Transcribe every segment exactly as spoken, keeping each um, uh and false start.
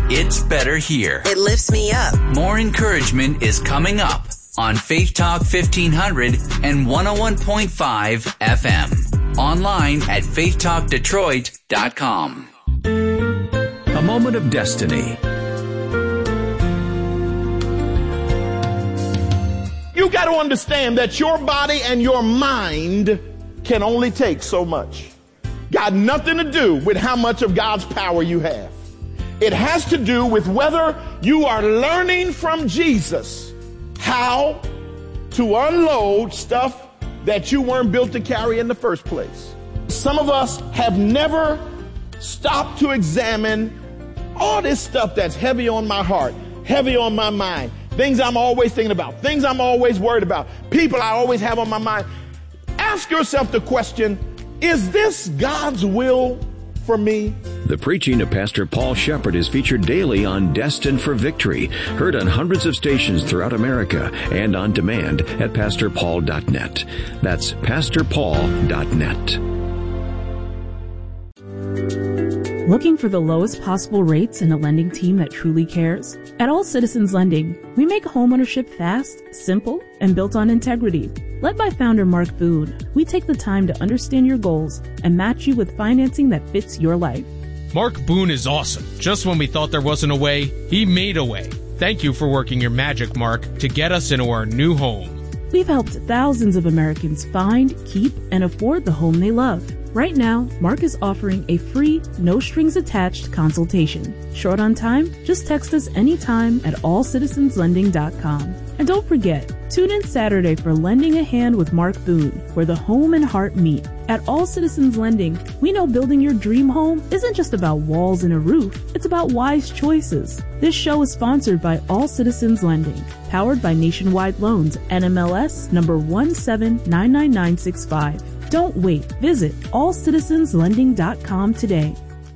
It's better here. It lifts me up. More encouragement is coming up on Faith Talk fifteen hundred and one oh one point five F M. Online at faith talk detroit dot com. A moment of destiny. You got to understand that your body and your mind can only take so much. Got nothing to do with how much of God's power you have. It has to do with whether you are learning from Jesus how to unload stuff that you weren't built to carry in the first place. Some of us have never stopped to examine all this stuff that's heavy on my heart, heavy on my mind, things I'm always thinking about, things I'm always worried about, people I always have on my mind. Ask yourself the question, is this God's will for me? The preaching of Pastor Paul Shepherd is featured daily on Destined for Victory, heard on hundreds of stations throughout America and on demand at pastor paul dot net. That's pastor paul dot net. Looking for the lowest possible rates and a lending team that truly cares? At All Citizens Lending, we make homeownership fast, simple, and built on integrity. Led by founder Mark Boone, we take the time to understand your goals and match you with financing that fits your life. Mark Boone is awesome. Just when we thought there wasn't a way, he made a way. Thank you for working your magic, Mark, to get us into our new home. We've helped thousands of Americans find, keep, and afford the home they love. Right now, Mark is offering a free, no-strings-attached consultation. Short on time? Just text us anytime at all citizens lending dot com. And don't forget, tune in Saturday for Lending a Hand with Mark Boone, where the home and heart meet. At All Citizens Lending, we know building your dream home isn't just about walls and a roof. It's about wise choices. This show is sponsored by All Citizens Lending, powered by Nationwide Loans, N M L S number one seven nine nine nine six five. Don't wait. Visit all citizens lending dot com today.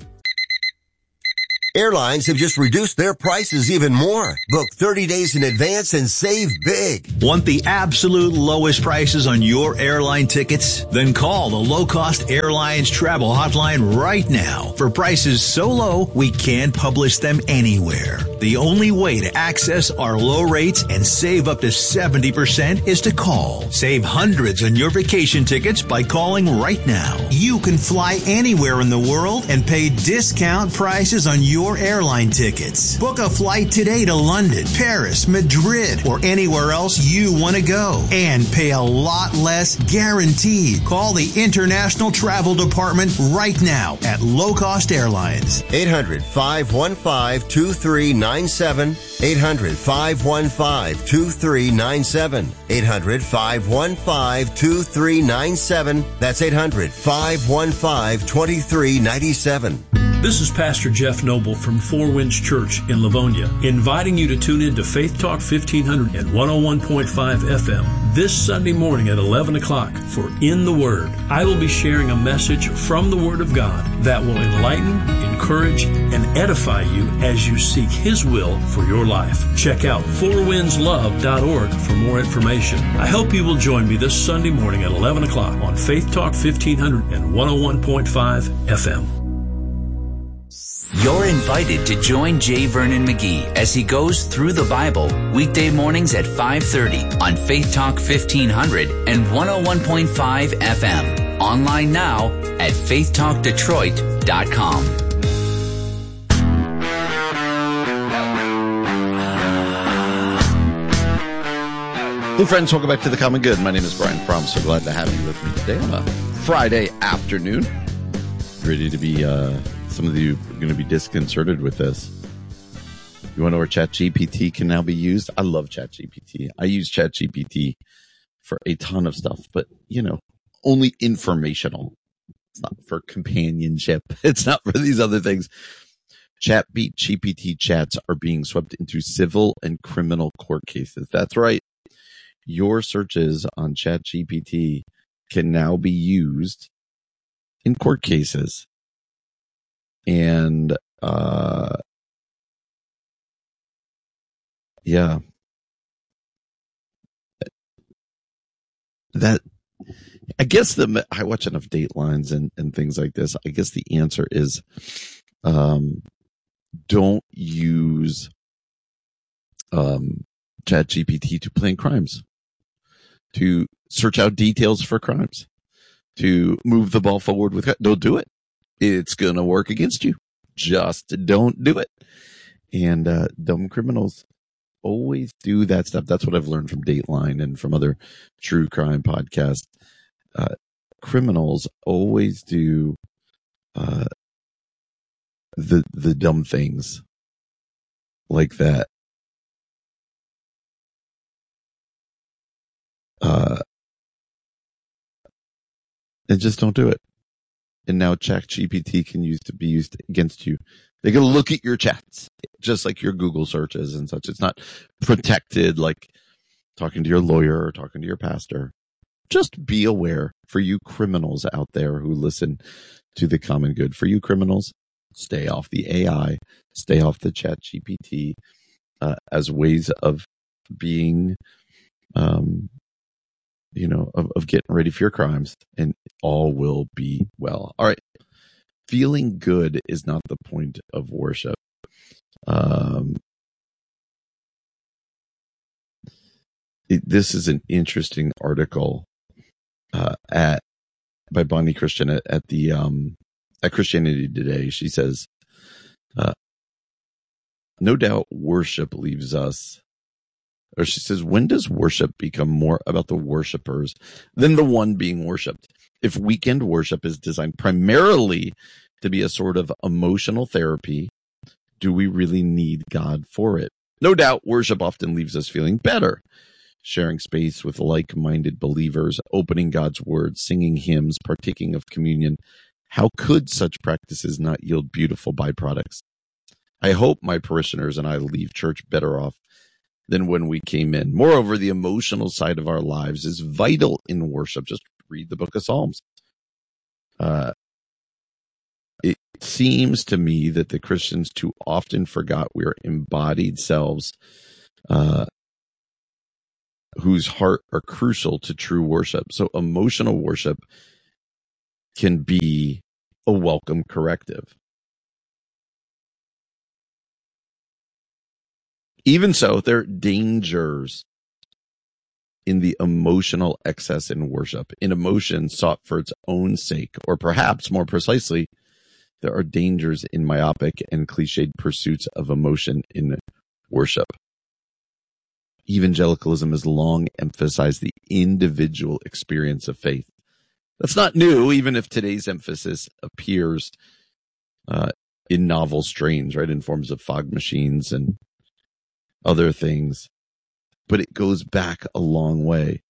Airlines have just reduced their prices even more. Book thirty days in advance and save big. Want the absolute lowest prices on your airline tickets? Then call the Low Cost Airlines Travel Hotline right now. For prices so low, we can't publish them anywhere. The only way to access our low rates and save up to seventy percent is to call. Save hundreds on your vacation tickets by calling right now. You can fly anywhere in the world and pay discount prices on your Your airline tickets. Book a flight today to London, Paris, Madrid, or anywhere else you want to go and pay a lot less guaranteed. Call the International Travel Department right now at Low Cost Airlines. eight hundred, five one five, two three nine seven. eight hundred, five one five, two three nine seven. eight hundred, five one five, two three nine seven. That's eight hundred, five one five, two three nine seven. This is Pastor Jeff Noble from Four Winds Church in Livonia, inviting you to tune in to Faith Talk fifteen hundred and one oh one point five F M this Sunday morning at eleven o'clock for In the Word. I will be sharing a message from the Word of God that will enlighten, encourage, and edify you as you seek His will for your life. Check out four winds love dot org for more information. I hope you will join me this Sunday morning at eleven o'clock on Faith Talk fifteen hundred and one oh one point five F M. You're invited to join J. Vernon McGee as he goes through the Bible weekday mornings at five thirty on Faith Talk fifteen hundred and one oh one point five F M. Online now at faith talk detroit dot com. Hey friends, welcome back to The Common Good. My name is Brian Fromm. So glad to have you with me today on a Friday afternoon. Ready to be... uh Some of you are going to be disconcerted with this. You want to know where ChatGPT can now be used? I love ChatGPT. I use ChatGPT for a ton of stuff, but, you know, only informational. It's not for companionship. It's not for these other things. ChatGPT chats are being swept into civil and criminal court cases. That's right. Your searches on ChatGPT can now be used in court cases. And, uh, yeah, that, I guess the, I watch enough Datelines and, and things like this. I guess the answer is, um, don't use um, ChatGPT to plan crimes, to search out details for crimes, to move the ball forward with. Don't do it. It's going to work against you. Just don't do it. And uh, dumb criminals always do that stuff. That's what I've learned from Dateline and from other true crime podcasts. Uh, criminals always do uh, the the dumb things like that. Uh, and just don't do it. And now ChatGPT can use to be used against you. They can look at your chats, just like your Google searches and such. It's not protected like talking to your lawyer or talking to your pastor. Just be aware for you criminals out there who listen to the common good. For you criminals, stay off the A I, stay off the ChatGPT uh, as ways of being, um, you know, of, of getting ready for your crimes, and all will be well. All right. Feeling good is not the point of worship. Um, it, this is an interesting article uh, at by Bonnie Christian at, at the um, at Christianity Today. She says, uh, "No doubt, worship leaves us." Or she says, when does worship become more about the worshipers than the one being worshiped? If weekend worship is designed primarily to be a sort of emotional therapy, do we really need God for it? No doubt, worship often leaves us feeling better. Sharing space with like-minded believers, opening God's word, singing hymns, partaking of communion. How could such practices not yield beautiful byproducts? I hope my parishioners and I leave church better off than when we came in. Moreover, the emotional side of our lives is vital in worship. Just read the book of Psalms. Uh, it seems to me that the Christians too often forgot we are embodied selves uh, whose heart are crucial to true worship. So emotional worship can be a welcome corrective. Even so, there are dangers in the emotional excess in worship, in emotion sought for its own sake, or perhaps more precisely, there are dangers in myopic and cliched pursuits of emotion in worship. Evangelicalism has long emphasized the individual experience of faith. That's not new, even if today's emphasis appears uh, in novel strains, right, in forms of fog machines and other things, but it goes back a long way.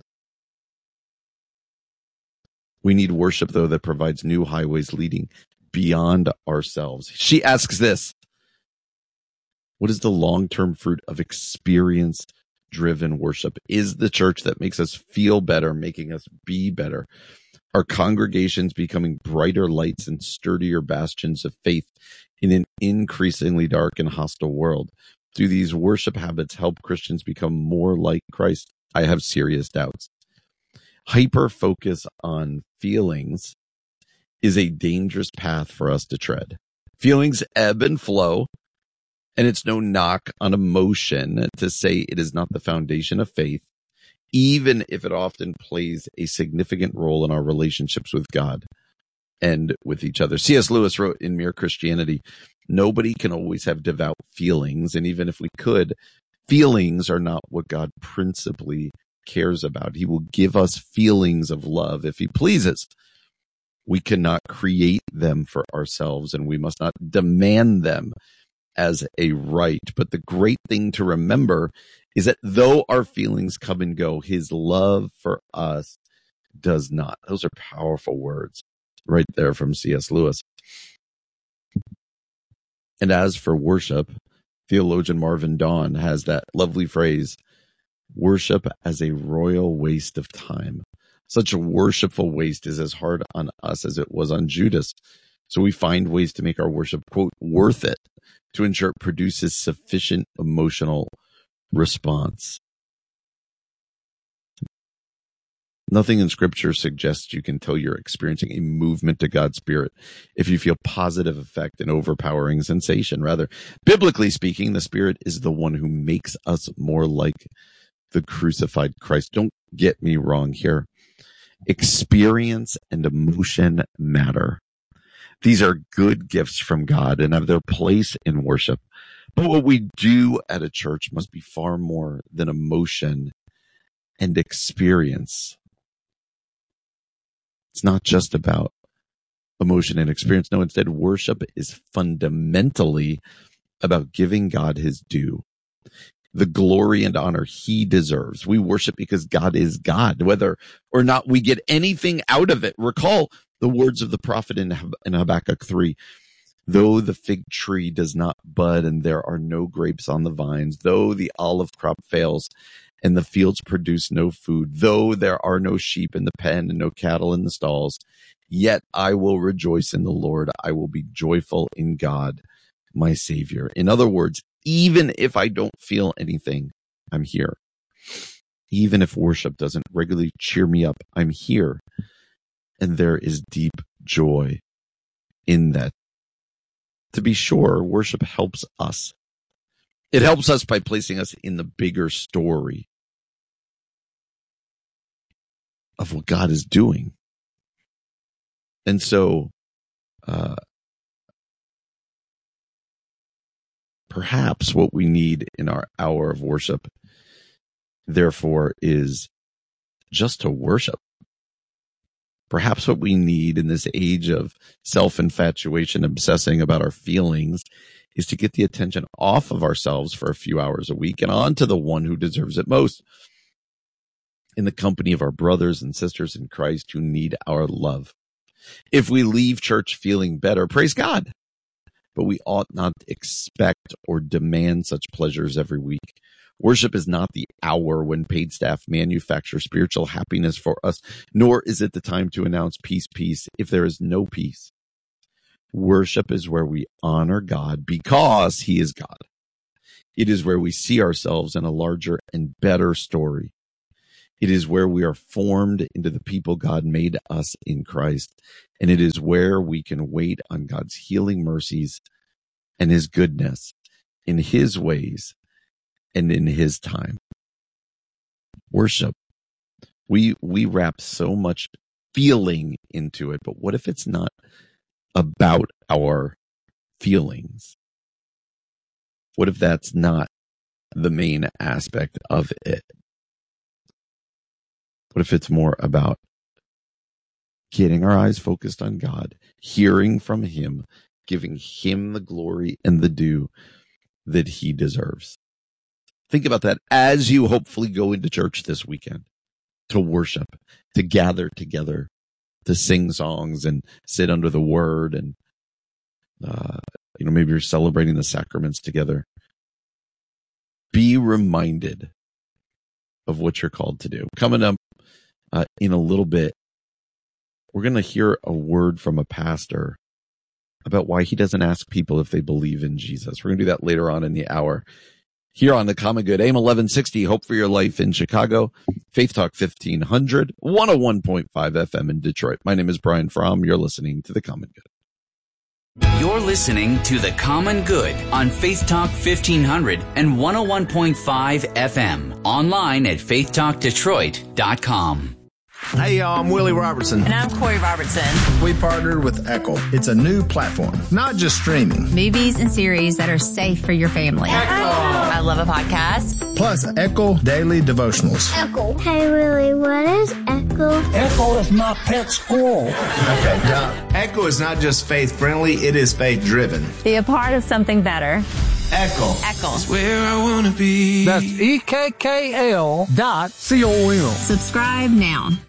We need worship, though, that provides new highways leading beyond ourselves. She asks this: what is the long-term fruit of experience-driven worship? Is the church that makes us feel better, making us be better? Are congregations becoming brighter lights and sturdier bastions of faith in an increasingly dark and hostile world? Do these worship habits help Christians become more like Christ? I have serious doubts. Hyper focus on feelings is a dangerous path for us to tread. Feelings ebb and flow, and it's no knock on emotion to say it is not the foundation of faith, even if it often plays a significant role in our relationships with God and with each other. C S Lewis wrote in Mere Christianity, nobody can always have devout feelings, and even if we could, feelings are not what God principally cares about. He will give us feelings of love if he pleases. We cannot create them for ourselves, and we must not demand them as a right. But the great thing to remember is that though our feelings come and go, his love for us does not. Those are powerful words right there from C S Lewis. And as for worship, theologian Marvin Dawn has that lovely phrase, worship as a royal waste of time. Such a worshipful waste is as hard on us as it was on Judas. So we find ways to make our worship, quote, worth it, to ensure it produces sufficient emotional response. Nothing in Scripture suggests you can tell you're experiencing a movement to God's Spirit if you feel positive effect and overpowering sensation. Rather, biblically speaking, the Spirit is the one who makes us more like the crucified Christ. Don't get me wrong here. Experience and emotion matter. These are good gifts from God and have their place in worship. But what we do at a church must be far more than emotion and experience. It's not just about emotion and experience. No, instead, worship is fundamentally about giving God his due, the glory and honor he deserves. We worship because God is God, whether or not we get anything out of it. Recall the words of the prophet in, in Habakkuk three. Though the fig tree does not bud and there are no grapes on the vines, though the olive crop fails and the fields produce no food, though there are no sheep in the pen and no cattle in the stalls, yet I will rejoice in the Lord. I will be joyful in God, my Savior. In other words, even if I don't feel anything, I'm here. Even if worship doesn't regularly cheer me up, I'm here. And there is deep joy in that. To be sure, worship helps us. It helps us by placing us in the bigger story of what God is doing. And so, uh, perhaps what we need in our hour of worship, therefore, is just to worship. Perhaps what we need in this age of self-infatuation, obsessing about our feelings, is to get the attention off of ourselves for a few hours a week and on to the one who deserves it most, in the company of our brothers and sisters in Christ who need our love. If we leave church feeling better, praise God, but we ought not expect or demand such pleasures every week. Worship is not the hour when paid staff manufacture spiritual happiness for us, nor is it the time to announce peace, peace, if there is no peace. Worship is where we honor God because he is God. It is where we see ourselves in a larger and better story. It is where we are formed into the people God made us in Christ. And it is where we can wait on God's healing mercies and his goodness in his ways and in his time. Worship. We, we wrap so much feeling into it, but what if it's not about our feelings? What if that's not the main aspect of it? What if it's more about getting our eyes focused on God, hearing from him, giving him the glory and the due that he deserves? Think about that as you hopefully go into church this weekend to worship, to gather together, to sing songs and sit under the word. And, uh, you know, maybe you're celebrating the sacraments together. Be reminded of what you're called to do. Coming up uh, in a little bit, we're going to hear a word from a pastor about why he doesn't ask people if they believe in Jesus. We're going to do that later on in the hour. Here on The Common Good, A M eleven sixty, Hope for Your Life in Chicago, Faith Talk fifteen hundred, one oh one point five F M in Detroit. My name is Brian Fromm. You're listening to The Common Good. You're listening to The Common Good on Faith Talk fifteen hundred and one oh one point five F M. Online at faith talk detroit dot com. Hey, y'all, I'm Willie Robertson. And I'm Corey Robertson. We partnered with Echo. It's a new platform, not just streaming. Movies and series that are safe for your family. Echo. I love a podcast. Plus, Echo Daily Devotionals. Echo. Hey, Willie, what is Echo? Echo is my pet squirrel. Okay, Doc. Echo is not just faith-friendly, it is faith-driven. Be a part of something better. Echo. Echo. That's where I want to be. That's E K K L dot C O M. Subscribe now. On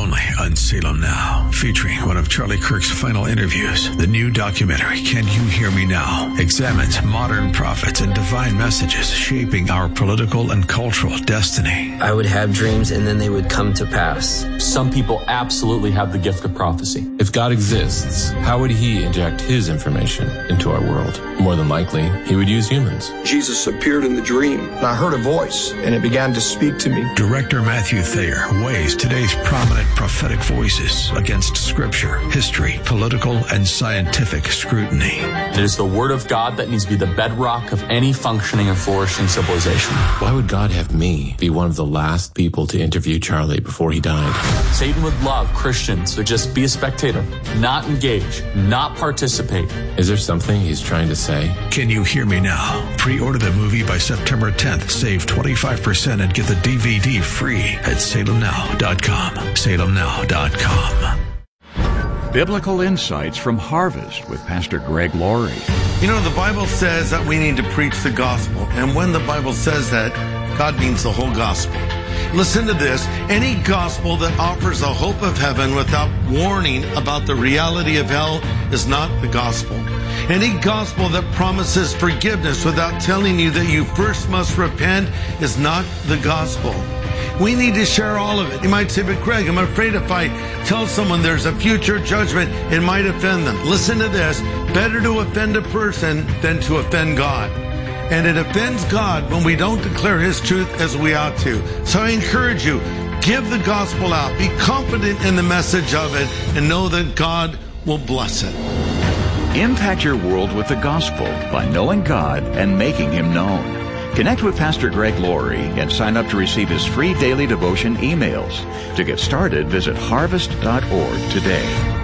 Only on Salem Now, featuring one of Charlie Kirk's final interviews. The new documentary, Can You Hear Me Now?, examines modern prophets and divine messages shaping our political and cultural destiny. I would have dreams and then they would come to pass. Some people absolutely have the gift of prophecy. If God exists, how would he inject his information into our world? More than likely, he would use humans. Jesus appeared in the dream, and I heard a voice, and it began to speak to me. Director Matthew Thayer weighs today's prominent prophetic voices against scripture, history, political, and scientific scrutiny. It is the word of God that needs to be the bedrock of any functioning and flourishing civilization. Why would God have me be one of the last people to interview Charlie before he died? Satan would love Christians to just be a spectator, not engage, not participate. Is there something he's trying to say? Can You Hear Me Now? Pre-order the movie by September tenth. Save twenty-five percent and get the D V D free at salem now dot com. salem now dot com. Biblical insights from Harvest with Pastor Greg Laurie. You know, the Bible says that we need to preach the gospel. And when the Bible says that, God means the whole gospel. Listen to this. Any gospel that offers a hope of heaven without warning about the reality of hell is not the gospel. Any gospel that promises forgiveness without telling you that you first must repent is not the gospel. We need to share all of it. You might say, but Greg, I'm afraid if I tell someone there's a future judgment, it might offend them. Listen to this. Better to offend a person than to offend God. And it offends God when we don't declare his truth as we ought to. So I encourage you, give the gospel out. Be confident in the message of it and know that God will bless it. Impact your world with the gospel by knowing God and making him known. Connect with Pastor Greg Laurie and sign up to receive his free daily devotion emails. To get started, visit harvest dot org today.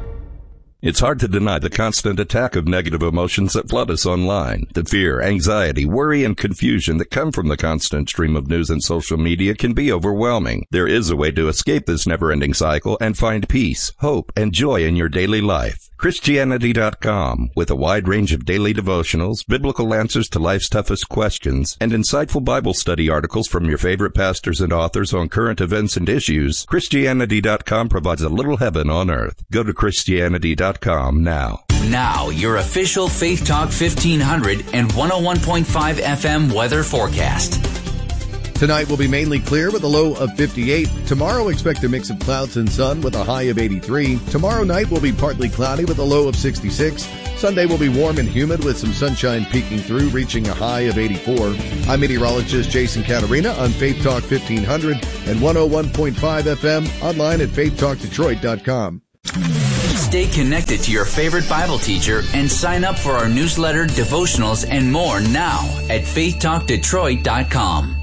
It's hard to deny the constant attack of negative emotions that flood us online. The fear, anxiety, worry, and confusion that come from the constant stream of news and social media can be overwhelming. There is a way to escape this never-ending cycle and find peace, hope, and joy in your daily life. Christianity dot com, with a wide range of daily devotionals, biblical answers to life's toughest questions, and insightful Bible study articles from your favorite pastors and authors on current events and issues, Christianity dot com provides a little heaven on earth. Go to Christianity dot com now. Now, your official Faith Talk fifteen hundred and one oh one point five F M weather forecast. Tonight will be mainly clear with a low of fifty-eight. Tomorrow, expect a mix of clouds and sun with a high of eighty-three. Tomorrow night will be partly cloudy with a low of sixty-six. Sunday will be warm and humid with some sunshine peeking through, reaching a high of eighty-four. I'm meteorologist Jason Catarina on Faith Talk fifteen hundred and one oh one point five F M, online at faith talk detroit dot com. Stay connected to your favorite Bible teacher and sign up for our newsletter, devotionals, and more now at faith talk detroit dot com.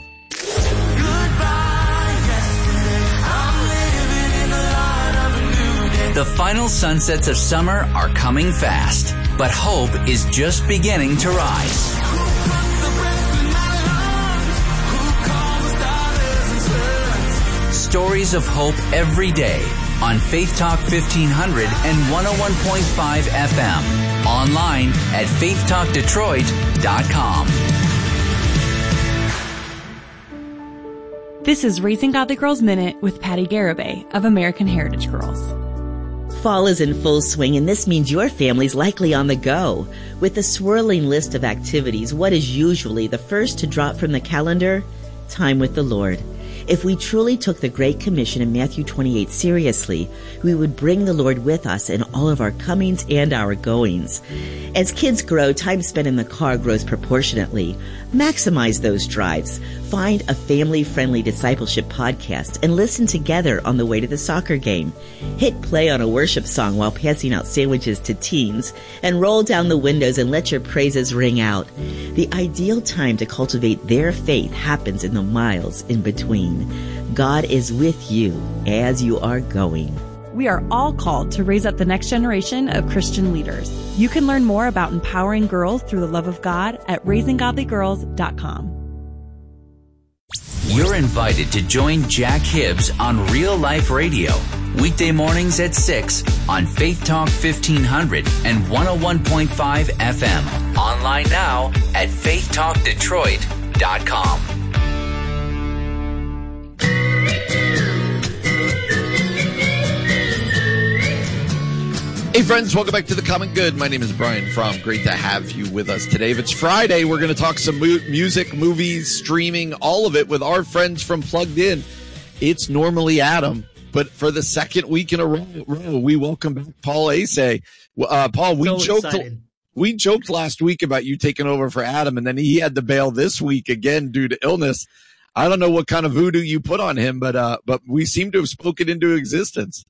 The final sunsets of summer are coming fast, but hope is just beginning to rise. Stories of hope every day on Faith Talk fifteen hundred and one oh one point five F M. Online at faith talk detroit dot com. This is Raising Godly Girls Minute with Patty Garibay of American Heritage Girls. Fall is in full swing, and this means your family's likely on the go. With the swirling list of activities, what is usually the first to drop from the calendar? Time with the Lord. If we truly took the Great Commission in Matthew twenty-eight seriously, we would bring the Lord with us in all of our comings and our goings. As kids grow, time spent in the car grows proportionately. Maximize those drives. Find a family-friendly discipleship podcast and listen together on the way to the soccer game. Hit play on a worship song while passing out sandwiches to teens, and roll down the windows and let your praises ring out. The ideal time to cultivate their faith happens in the miles in between. God is with you as you are going. We are all called to raise up the next generation of Christian leaders. You can learn more about empowering girls through the love of God at raising godly girls dot com. You're invited to join Jack Hibbs on Real Life Radio, weekday mornings at six on Faith Talk fifteen hundred and one oh one point five F M. Online now at faith talk detroit dot com. Hey friends, welcome back to The Common Good. My name is Brian Fromm. Great to have you with us today. If it's Friday, we're going to talk some mu- music, movies, streaming, all of it with our friends from Plugged In. It's normally Adam, but for the second week in a row, we welcome back Paul Asay. Uh, Paul, we so joked excited. we joked last week about you taking over for Adam, and then he had to bail this week again due to illness. I don't know what kind of voodoo you put on him, but uh, but we seem to have spoken into existence.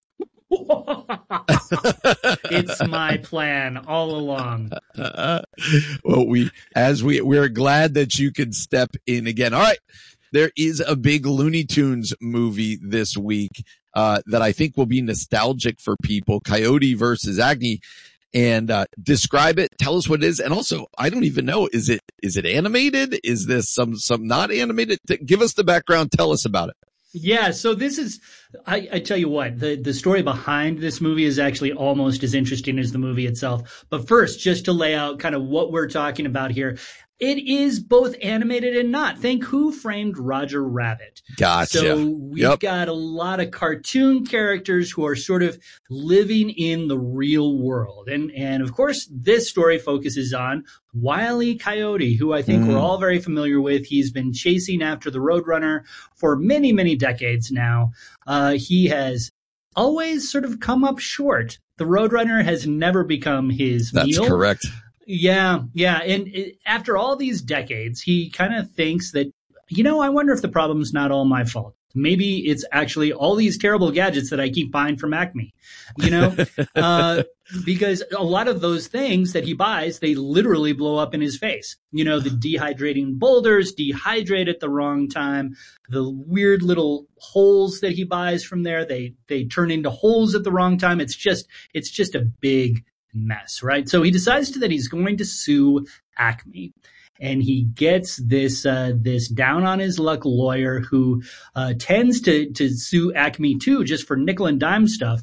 It's my plan all along. Uh, well, we as we we're glad that you could step in again. All right, there is a big Looney Tunes movie this week uh, that I think will be nostalgic for people. Coyote versus Acme, and uh, describe it. Tell us what it is, and also I don't even know. Is it is it animated? Is this some some not animated? Give us the background. Tell us about it. Yeah, so this is, I, I tell you what, the, the story behind this movie is actually almost as interesting as the movie itself. But first, just to lay out kind of what we're talking about here, it is both animated and not. Think Who Framed Roger Rabbit. Gotcha. So we've yep. got a lot of cartoon characters who are sort of living in the real world. And, and of course, this story focuses on Wile E. Coyote, who I think mm. we're all very familiar with. He's been chasing after the Roadrunner for many, many decades now. Uh, he has always sort of come up short. The Roadrunner has never become his That's meal. That's correct. Yeah, yeah. And it, after all these decades, he kind of thinks that, you know, I wonder if the problem's not all my fault. Maybe it's actually all these terrible gadgets that I keep buying from Acme, you know, uh, because a lot of those things that he buys, they literally blow up in his face. You know, the dehydrating boulders dehydrate at the wrong time. The weird little holes that he buys from there, they, they turn into holes at the wrong time. It's just, it's just a big mess, right? So he decides that he's going to sue Acme, and he gets this uh, this down on his luck lawyer who uh, tends to to sue Acme too, just for nickel and dime stuff.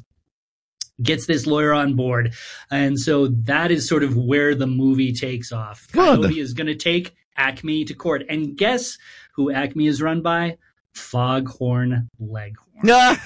Gets this lawyer on board, and so that is sort of where the movie takes off. Coyote is going to take Acme to court, and guess who Acme is run by? Foghorn Leghorn.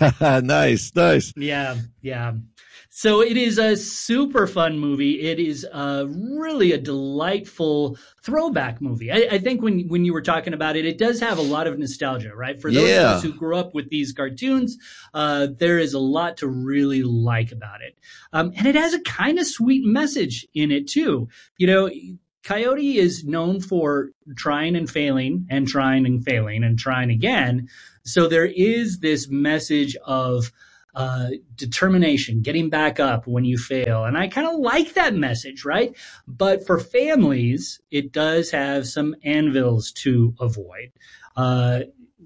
Nice, nice. Yeah, yeah. So it is a super fun movie. It is uh, really a delightful throwback movie. I, I think when when you were talking about it, it does have a lot of nostalgia, right? For those yeah. of us who grew up with these cartoons, uh, there is a lot to really like about it. Um, and it has a kind of sweet message in it, too. You know, Coyote is known for trying and failing and trying and failing and trying again. So there is this message of Uh, determination, getting back up when you fail. And I kind of like that message, right? But for families, it does have some anvils to avoid. Uh,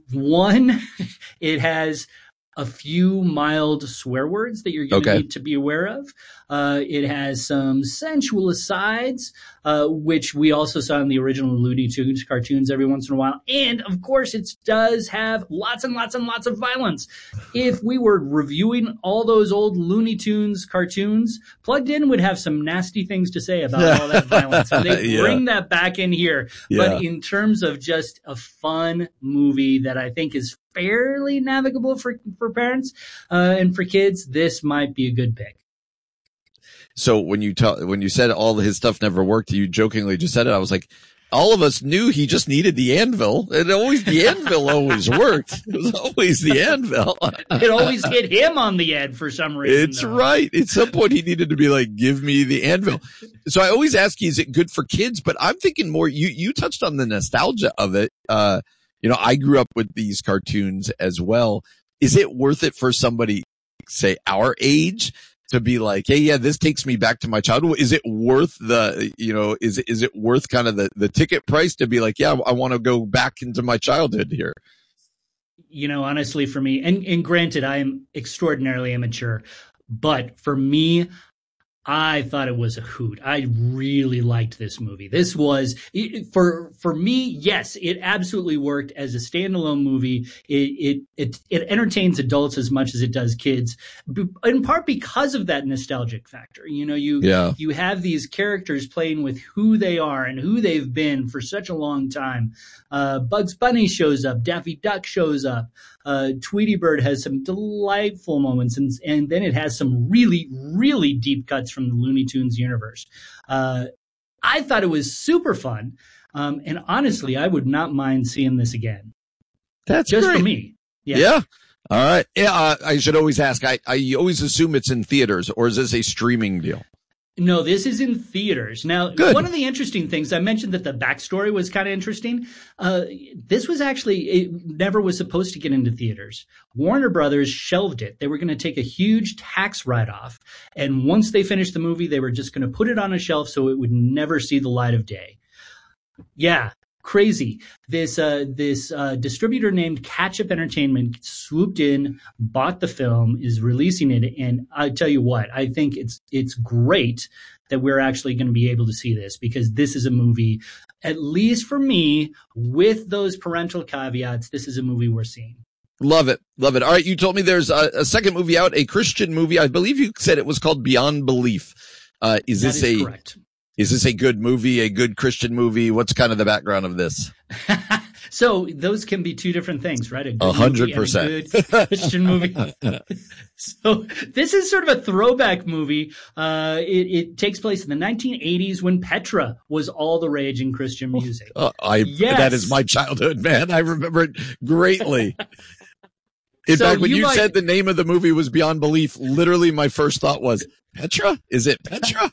one, it has a few mild swear words that you're going to okay. need to be aware of. Uh, it has some sensual asides, uh, which we also saw in the original Looney Tunes cartoons every once in a while. And, of course, it does have lots and lots and lots of violence. If we were reviewing all those old Looney Tunes cartoons, Plugged In would have some nasty things to say about all that violence. So they yeah. bring that back in here. Yeah. But in terms of just a fun movie that I think is fairly navigable for, for parents uh, and for kids, this might be a good pick. So when you tell, when you said all his stuff never worked, you jokingly just said it. I was like, all of us knew he just needed the anvil. It always, the anvil always worked. It was always the anvil. It always hit him on the head for some reason. It's though. Right. At some point he needed to be like, give me the anvil. So I always ask you, is it good for kids? But I'm thinking more, you, you touched on the nostalgia of it. Uh, you know, I grew up with these cartoons as well. Is it worth it for somebody, say our age, to be like, hey, yeah, this takes me back to my childhood? Is it worth the, you know, is it, is it worth kind of the, the ticket price to be like, yeah, I want to go back into my childhood here? You know, honestly, for me, and, and granted, I am extraordinarily immature, but for me, I thought it was a hoot. I really liked this movie. This was, for for me, yes, it absolutely worked as a standalone movie. It it it, it entertains adults as much as it does kids, in part because of that nostalgic factor. You know, you yeah. you have these characters playing with who they are and who they've been for such a long time. Uh, Bugs Bunny shows up. Daffy Duck shows up. Uh, Tweety Bird has some delightful moments, and, and then it has some really, really deep cuts from the Looney Tunes universe. Uh, I thought it was super fun, um, and honestly, I would not mind seeing this again. That's just great. for me. Yeah. yeah. All right. Yeah. Uh, I should always ask. I, I always assume it's in theaters, or is this a streaming deal? No, this is in theaters. Now, Good. One of the interesting things, I mentioned that the backstory was kind of interesting. Uh, this was actually, it never was supposed to get into theaters. Warner Brothers shelved it. They were going to take a huge tax write-off. And once they finished the movie, they were just going to put it on a shelf so it would never see the light of day. Yeah. Crazy. This uh, this uh, distributor named Catch-Up Entertainment swooped in, bought the film, is releasing it, and I tell you what, I think it's it's great that we're actually going to be able to see this, because this is a movie, at least for me, with those parental caveats, this is a movie we're seeing. Love it. Love it. All right. You told me there's a, a second movie out, a Christian movie. I believe you said it was called Beyond Belief. Uh, is That this is a correct. Is this a good movie, a good Christian movie? What's kind of the background of this? So those can be two different things, right? A good A hundred movie and percent. a good Christian movie. So this is sort of a throwback movie. Uh, it, it takes place in the nineteen eighties when Petra was all the rage in Christian music. Uh, I Yes. That is my childhood, man. I remember it greatly. In So fact, when you you might- said the name of the movie was Beyond Belief, literally my first thought was, Petra? Is it Petra?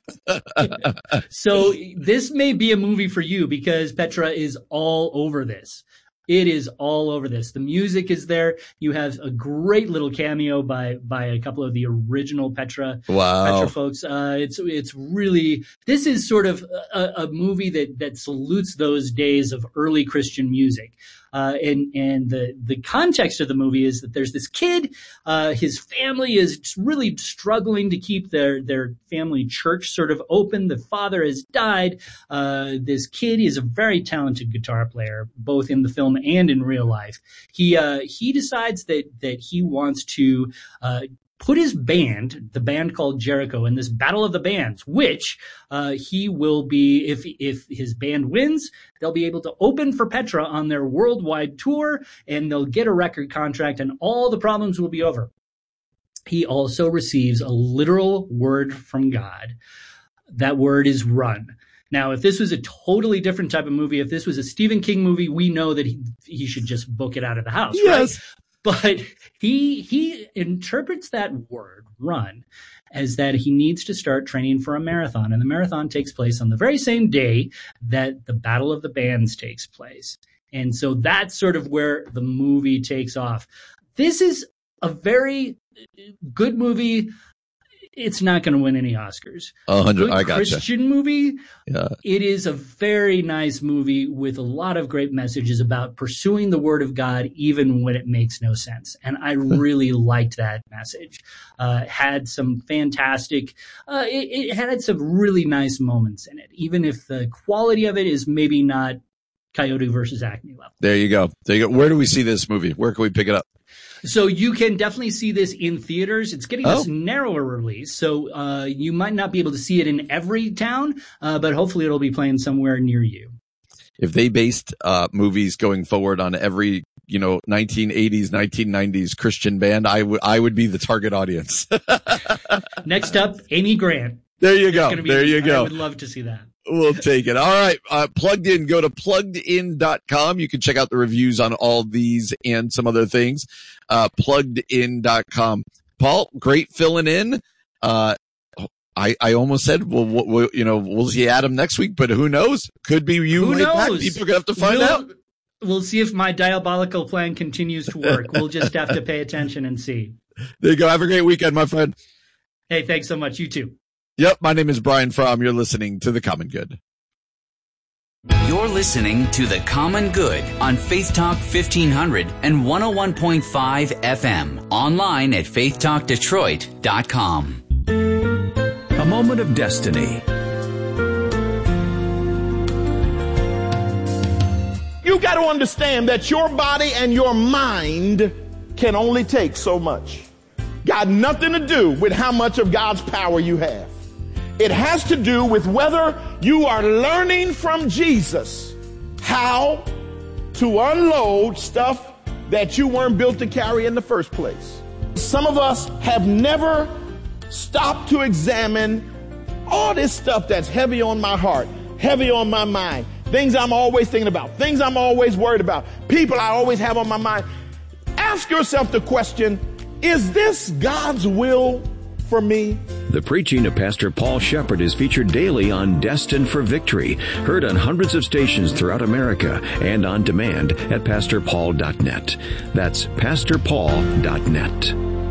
So this may be a movie for you, because Petra is all over this. It is all over this. The music is there. You have a great little cameo by by a couple of the original Petra Wow. Petra folks. Uh, it's it's really, this is sort of a, a movie that that salutes those days of early Christian music. Uh, and and the the context of the movie is that there's this kid. Uh, his family is really struggling to keep their their family church sort of open. The father has died. Uh, this kid is a very talented guitar player, both in the film and in real life. He uh, he decides that that he wants to uh, put his band, the band called Jericho, in this battle of the bands, which uh, he will be, if if his band wins, they'll be able to open for Petra on their worldwide tour, and they'll get a record contract, and all the problems will be over. He also receives a literal word from God. That word is run. Now, if this was a totally different type of movie, if this was a Stephen King movie, we know that he, he should just book it out of the house, Yes. right? But he he interprets that word, run, as that he needs to start training for a marathon. And the marathon takes place on the very same day that the Battle of the Bands takes place. And so that's sort of where the movie takes off. This is a very good movie. It's not going to win any Oscars. A hundred. Good I gotcha. Christian movie. Yeah. It is a very nice movie with a lot of great messages about pursuing the Word of God, even when it makes no sense. And I really liked that message. Uh, it had some fantastic, uh, it, it had some really nice moments in it, even if the quality of it is maybe not Coyote versus Acme level. There you go. There you go. Where do we see this movie? Where can we pick it up? So you can definitely see this in theaters. It's getting Oh. this narrower release, so uh, you might not be able to see it in every town, uh, but hopefully it'll be playing somewhere near you. If they based uh, movies going forward on every, you know, nineteen eighties, nineteen nineties Christian band, I would I would be the target audience. Next up, Amy Grant. There you It's go. gonna be- There you go. I would love to see that. We'll take it. All right. Uh, plugged in. Go to plugged in dot com. You can check out the reviews on all these and some other things. Uh, plugged in dot com. Paul, great filling in. Uh, I, I almost said, well, we'll, we'll, you know, we'll see Adam next week, but who knows? Could be you. Who right back. knows? People are going to have to find we'll, out. We'll see if my diabolical plan continues to work. We'll just have to pay attention and see. There you go. Have a great weekend, my friend. Hey, thanks so much. You too. Yep. My name is Brian Fromm. You're listening to The Common Good. You're listening to The Common Good on Faith Talk fifteen hundred and one oh one point five F M. Online at faith talk detroit dot com. A moment of destiny. You got to understand that your body and your mind can only take so much. Got nothing to do with how much of God's power you have. It has to do with whether you are learning from Jesus how to unload stuff that you weren't built to carry in the first place. Some of us have never stopped to examine all this stuff that's heavy on my heart, heavy on my mind, things I'm always thinking about, things I'm always worried about, people I always have on my mind. Ask yourself the question, is this God's will for me? The preaching of Pastor Paul Shepard is featured daily on Destined for Victory, heard on hundreds of stations throughout America and on demand at pastor paul dot net. That's pastor paul dot net.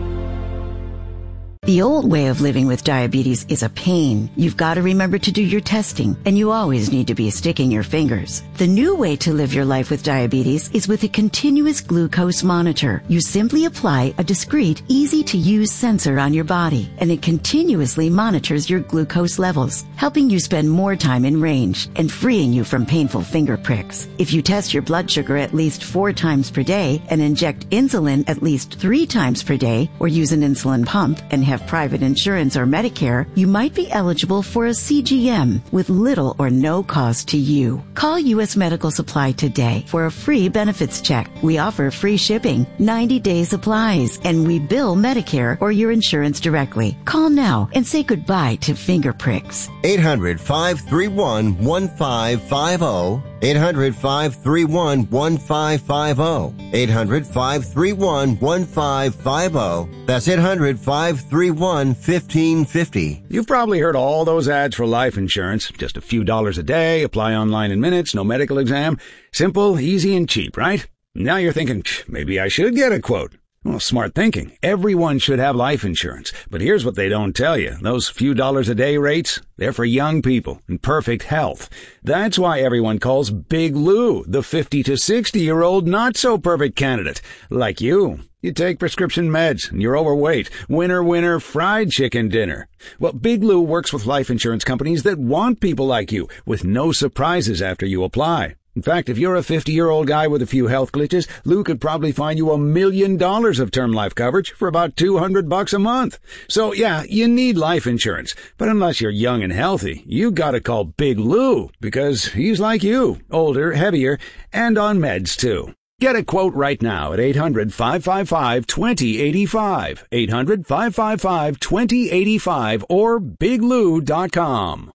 The old way of living with diabetes is a pain. You've got to remember to do your testing, and you always need to be sticking your fingers. The new way to live your life with diabetes is with a continuous glucose monitor. You simply apply a discreet, easy-to-use sensor on your body, and it continuously monitors your glucose levels, helping you spend more time in range and freeing you from painful finger pricks. If you test your blood sugar at least four times per day and inject insulin at least three times per day, or use an insulin pump and have private insurance or Medicare, you might be eligible for a C G M with little or no cost to you. Call U S Medical Supply today for a free benefits check. We offer free shipping, ninety-day supplies, and we bill Medicare or your insurance directly. Call now and say goodbye to finger pricks. eight hundred, five three one, one five five zero. eight hundred, five three one, one five five zero. eight hundred, five three one, one five five zero. That's eight hundred, five three one, one five five zero. You've probably heard all those ads for life insurance. Just a few dollars a day, apply online in minutes, no medical exam. Simple, easy, and cheap, right? Now you're thinking, maybe I should get a quote. Well, smart thinking. Everyone should have life insurance. But here's what they don't tell you. Those few dollars a day rates, they're for young people in perfect health. That's why everyone calls Big Lou the fifty to sixty-year-old not-so-perfect candidate. Like you. You take prescription meds, and you're overweight. Winner, winner, fried chicken dinner. Well, Big Lou works with life insurance companies that want people like you, with no surprises after you apply. In fact, if you're a fifty-year-old guy with a few health glitches, Lou could probably find you a million dollars of term life coverage for about two hundred bucks a month. So, yeah, you need life insurance. But unless you're young and healthy, you gotta call Big Lou, because he's like you, older, heavier, and on meds, too. Get a quote right now at eight hundred, five five five, two zero eight five, eight hundred, five five five, two zero eight five, or big lou dot com.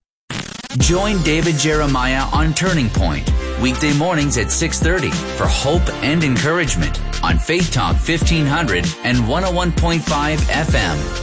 Join David Jeremiah on Turning Point, weekday mornings at six thirty for hope and encouragement on Faith Talk fifteen hundred and one oh one point five F M.